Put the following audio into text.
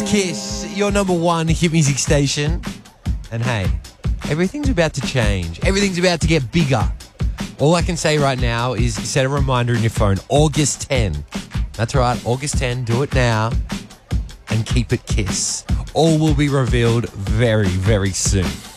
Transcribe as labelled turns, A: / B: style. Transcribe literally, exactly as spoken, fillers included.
A: Kiss, your number one hit music station. And hey, everything's about to change. Everything's about to get bigger. All I can say right now is set a reminder in your phone. August tenth. That's right, August tenth. Do it now. And keep it Kiss. All will be revealed very, very soon.